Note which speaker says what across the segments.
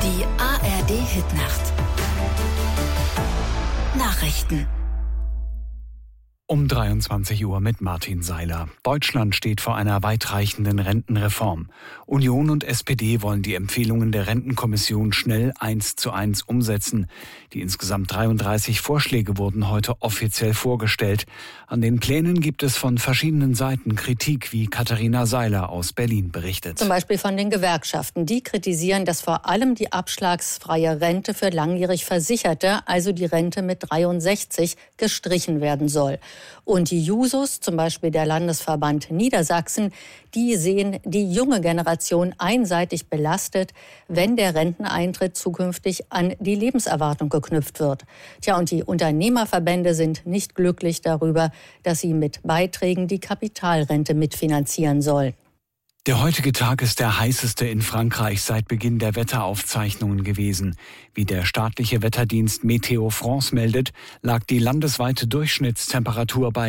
Speaker 1: Die ARD-Hitnacht. Nachrichten.
Speaker 2: Um 23 Uhr mit Martin Seiler. Deutschland steht vor einer weitreichenden Rentenreform. Union und SPD wollen die Empfehlungen der Rentenkommission schnell 1:1 umsetzen. Die insgesamt 33 Vorschläge wurden heute offiziell vorgestellt. An den Plänen gibt es von verschiedenen Seiten Kritik, wie Katharina Seiler aus Berlin berichtet.
Speaker 3: Zum Beispiel von den Gewerkschaften. Die kritisieren, dass vor allem die abschlagsfreie Rente für langjährig Versicherte, also die Rente mit 63, gestrichen werden soll. Und die Jusos, zum Beispiel der Landesverband Niedersachsen, die sehen die junge Generation einseitig belastet, wenn der Renteneintritt zukünftig an die Lebenserwartung geknüpft wird. Tja, und die Unternehmerverbände sind nicht glücklich darüber, dass sie mit Beiträgen die Kapitalrente mitfinanzieren sollen.
Speaker 2: Der heutige Tag ist der heißeste in Frankreich seit Beginn der Wetteraufzeichnungen gewesen. Wie der staatliche Wetterdienst Météo France meldet, lag die landesweite Durchschnittstemperatur bei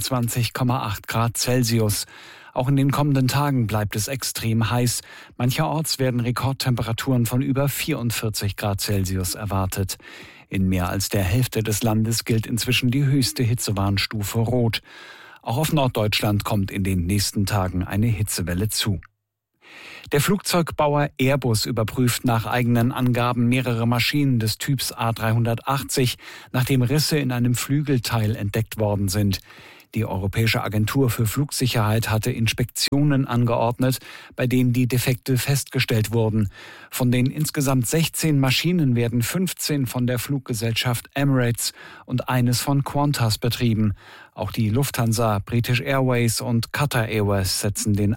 Speaker 2: 29,8 Grad Celsius. Auch in den kommenden Tagen bleibt es extrem heiß. Mancherorts werden Rekordtemperaturen von über 44 Grad Celsius erwartet. In mehr als der Hälfte des Landes gilt inzwischen die höchste Hitzewarnstufe Rot. Auch auf Norddeutschland kommt in den nächsten Tagen eine Hitzewelle zu. Der Flugzeugbauer Airbus überprüft nach eigenen Angaben mehrere Maschinen des Typs A380, nachdem Risse in einem Flügelteil entdeckt worden sind. Die Europäische Agentur für Flugsicherheit hatte Inspektionen angeordnet, bei denen die Defekte festgestellt wurden. Von den insgesamt 16 Maschinen werden 15 von der Fluggesellschaft Emirates und eines von Qantas betrieben. Auch die Lufthansa, British Airways und Qatar Airways setzen den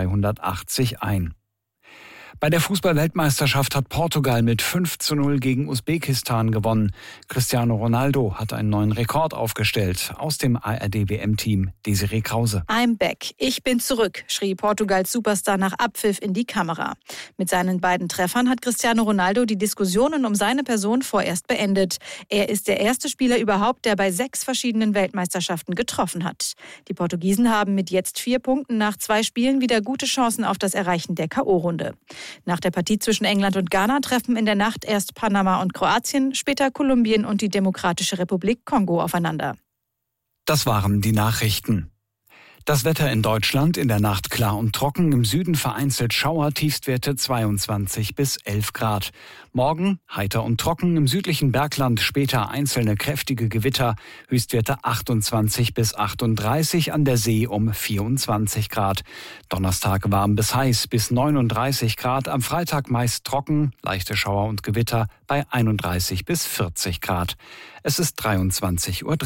Speaker 2: A380 ein. Bei der Fußball-Weltmeisterschaft hat Portugal mit 5:0 gegen Usbekistan gewonnen. Cristiano Ronaldo hat einen neuen Rekord aufgestellt. Aus dem ARD-WM-Team Desiree Krause.
Speaker 4: I'm back. Ich bin zurück, schrie Portugals Superstar nach Abpfiff in die Kamera. Mit seinen beiden Treffern hat Cristiano Ronaldo die Diskussionen um seine Person vorerst beendet. Er ist der erste Spieler überhaupt, der bei 6 verschiedenen Weltmeisterschaften getroffen hat. Die Portugiesen haben mit jetzt 4 Punkten nach 2 Spielen wieder gute Chancen auf das Erreichen der K.O.-Runde. Nach der Partie zwischen England und Ghana treffen in der Nacht erst Panama und Kroatien, später Kolumbien und die Demokratische Republik Kongo aufeinander.
Speaker 2: Das waren die Nachrichten. Das Wetter in Deutschland in der Nacht klar und trocken, im Süden vereinzelt Schauer, Tiefstwerte 22 bis 11 Grad. Morgen heiter und trocken, im südlichen Bergland später einzelne kräftige Gewitter, Höchstwerte 28 bis 38, an der See um 24 Grad. Donnerstag warm bis heiß bis 39 Grad, am Freitag meist trocken, leichte Schauer und Gewitter bei 31 bis 40 Grad. Es ist 23:03 Uhr.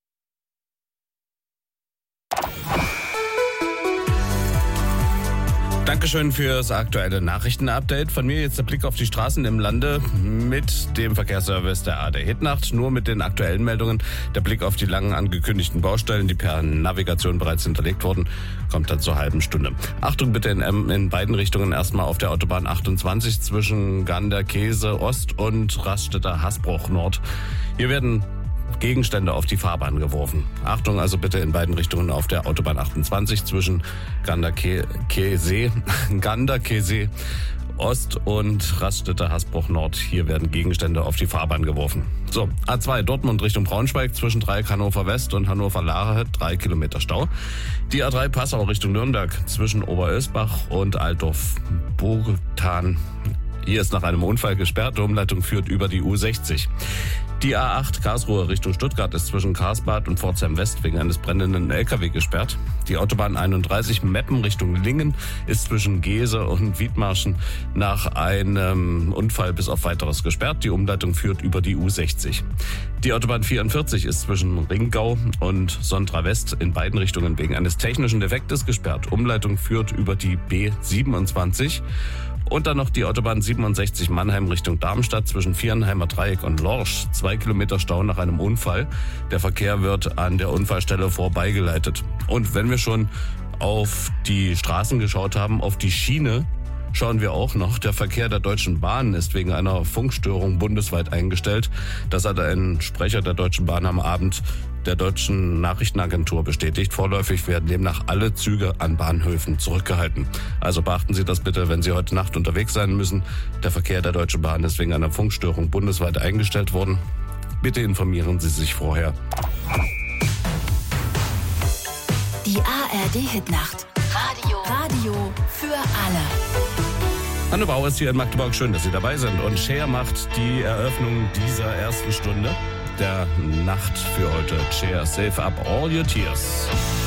Speaker 5: Dankeschön fürs aktuelle Nachrichtenupdate. Von mir jetzt der Blick auf die Straßen im Lande mit dem Verkehrsservice der ARD Hitnacht. Nur mit den aktuellen Meldungen. Der Blick auf die lang angekündigten Baustellen, die per Navigation bereits hinterlegt wurden, kommt dann zur halben Stunde. Achtung bitte in beiden Richtungen. Erstmal auf der Autobahn 28 zwischen Ganderkesee Ost und Raststätter Hasbruch Nord. Hier werden Gegenstände auf die Fahrbahn geworfen. Achtung also bitte in beiden Richtungen auf der Autobahn 28 zwischen Ganderkesee Ost und Raststätter Hasbruch Nord. Hier werden Gegenstände auf die Fahrbahn geworfen. So, A2 Dortmund Richtung Braunschweig zwischen Dreieck Hannover West und Hannover Lahe 3 Kilometer Stau. Die A3 Passau Richtung Nürnberg zwischen Oberölsbach und Altdorf-Bogetan. Hier ist nach einem Unfall gesperrt. Die Umleitung führt über die U60. Die A8 Karlsruhe Richtung Stuttgart ist zwischen Karlsbad und Pforzheim West wegen eines brennenden LKW gesperrt. Die Autobahn 31 Meppen Richtung Lingen ist zwischen Gese und Wiedmarschen nach einem Unfall bis auf Weiteres gesperrt. Die Umleitung führt über die U60. Die Autobahn 44 ist zwischen Ringgau und Sondra West in beiden Richtungen wegen eines technischen Defektes gesperrt. Umleitung führt über die B27. Und dann noch die Autobahn 67 Mannheim Richtung Darmstadt zwischen Vierenheimer Dreieck und Lorsch. 2 Kilometer Stau nach einem Unfall. Der Verkehr wird an der Unfallstelle vorbeigeleitet. Und wenn wir schon auf die Straßen geschaut haben, auf die Schiene schauen wir auch noch. Der Verkehr der Deutschen Bahn ist wegen einer Funkstörung bundesweit eingestellt. Das hat ein Sprecher der Deutschen Bahn am Abend der deutschen Nachrichtenagentur bestätigt. Vorläufig werden demnach alle Züge an Bahnhöfen zurückgehalten. Also beachten Sie das bitte, wenn Sie heute Nacht unterwegs sein müssen. Der Verkehr der Deutschen Bahn ist wegen einer Funkstörung bundesweit eingestellt worden. Bitte informieren Sie sich vorher.
Speaker 1: Die ARD-Hitnacht. Radio für alle.
Speaker 5: Anne Bauer ist hier in Magdeburg. Schön, dass Sie dabei sind. Und Cher macht die Eröffnung dieser ersten Stunde der Nacht für heute. Cher, save up all your tears.